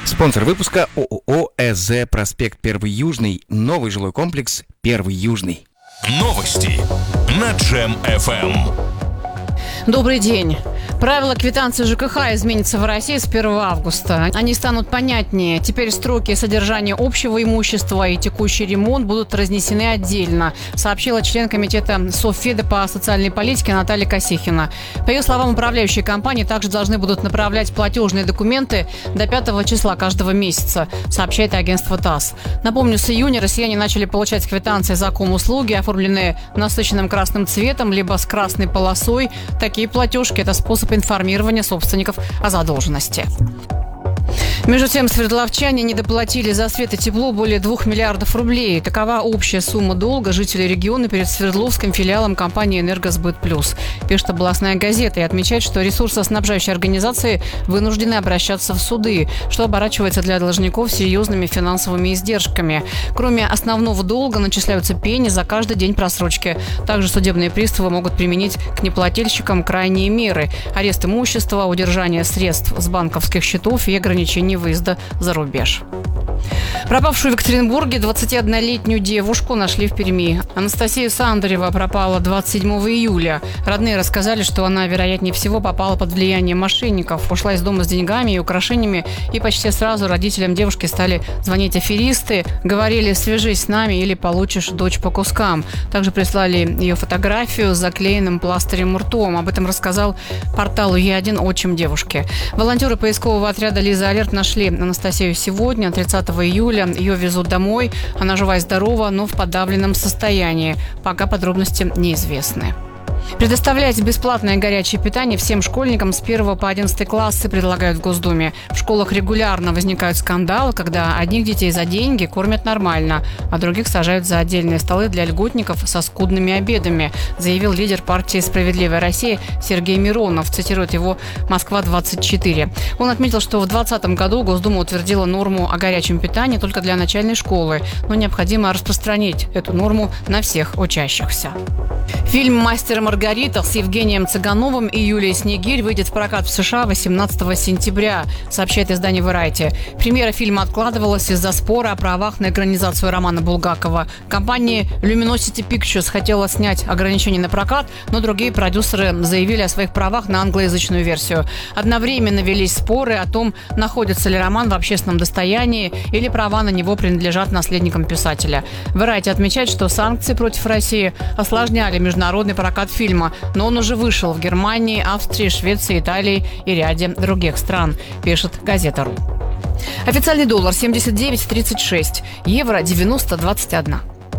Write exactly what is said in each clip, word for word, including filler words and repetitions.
Спонсор выпуска ООО ЭЗ «Проспект Первый Южный». Новый жилой комплекс «Первый Южный». Новости на Джем эф эм. Добрый день. Правила квитанции ЖКХ изменятся в России с первого августа. Они станут понятнее. Теперь строки содержания общего имущества и текущий ремонт будут разнесены отдельно, сообщила член комитета Совфеда по социальной политике Наталья Косихина. По ее словам, управляющие компании также должны будут направлять платежные документы до пятого числа каждого месяца, сообщает агентство ТАСС. Напомню, с июня россияне начали получать квитанции за ком-услуги, оформленные насыщенным красным цветом, либо с красной полосой. Такие платежки – это способ информирования собственников о задолженности. Между тем, свердловчане недоплатили за свет и тепло более двух миллиардов рублей. Такова общая сумма долга жителей региона перед Свердловским филиалом компании «Энергосбыт Плюс», пишет областная газета, и отмечает, что ресурсоснабжающие организации вынуждены обращаться в суды, что оборачивается для должников серьезными финансовыми издержками. Кроме основного долга начисляются пени за каждый день просрочки. Также судебные приставы могут применить к неплательщикам крайние меры – арест имущества, удержание средств с банковских счетов и ограничение выезда за рубеж. Пропавшую в Екатеринбурге двадцатиоднолетнюю девушку нашли в Перми. Анастасия Сандарева пропала двадцать седьмого июля. Родные рассказали, что она, вероятнее всего, попала под влияние мошенников, ушла из дома с деньгами и украшениями, и почти сразу родителям девушки стали звонить аферисты, говорили: «Свяжись с нами или получишь дочь по кускам». Также прислали ее фотографию с заклеенным пластырем ртом. Об этом рассказал порталу Е один отчим девушки. Волонтеры поискового отряда «Лиза Алерт» нашли Анастасию сегодня, тридцатого июля. Ее везут домой. Она жива и здорова, но в подавленном состоянии. Пока подробности неизвестны. Предоставлять бесплатное горячее питание всем школьникам с первого по одиннадцатый классы предлагают в Госдуме. В школах регулярно возникают скандалы, когда одних детей за деньги кормят нормально, а других сажают за отдельные столы для льготников со скудными обедами, заявил лидер партии «Справедливая Россия» Сергей Миронов, цитирует его Москва двадцать четыре. Он отметил, что в двадцатом году Госдума утвердила норму о горячем питании только для начальной школы, но необходимо распространить эту норму на всех учащихся. Фильм «Мастер и Маргарита» с Евгением Цыгановым и Юлией Снегирь выйдет в прокат в США восемнадцатого сентября, сообщает издание Variety. Премьера фильма откладывалась из-за спора о правах на экранизацию романа Булгакова. Компания Luminosity Pictures хотела снять ограничения на прокат, но другие продюсеры заявили о своих правах на англоязычную версию. Одновременно велись споры о том, находится ли роман в общественном достоянии или права на него принадлежат наследникам писателя. Variety отмечает, что санкции против России осложняли международный прокат фильма, но он уже вышел в Германии, Австрии, Швеции, Италии и ряде других стран, пишет газета.ру. Официальный доллар семьдесят девять тридцать шесть, евро девяносто двадцать один.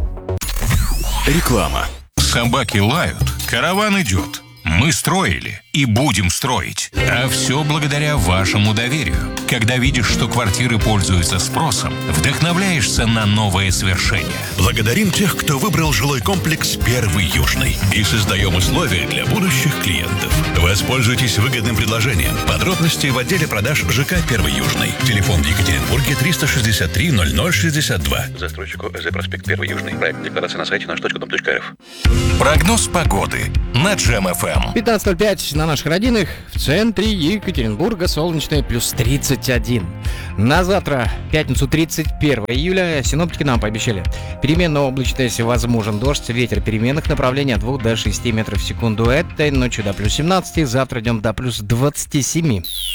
Реклама. Собаки лают, караван идет. Мы строили и будем строить. А все благодаря вашему доверию. Когда видишь, что квартиры пользуются спросом, вдохновляешься на новые свершения. Благодарим тех, кто выбрал жилой комплекс «Первый Южный». И создаем условия для будущих клиентов. Воспользуйтесь выгодным предложением. Подробности в отделе продаж ЖК «Первый Южный». Телефон в Екатеринбурге триста шестьдесят три ноль ноль шестьдесят два. Застройщику ЭЗ «Проспект Первый Южный». Проект декларации на сайте наш точка дом точка эр эф. Прогноз погоды на Джем эф эм. пятнадцать ноль пять на наших родинах. В центре Екатеринбурга солнечное плюс тридцать один. На завтра, пятницу, тридцать первого июля, синоптики нам пообещали переменная облачность, возможен дождь, ветер переменных направлений от двух до шести метров в секунду. Этой ночью до плюс семнадцати, завтра днем до плюс двадцати семи.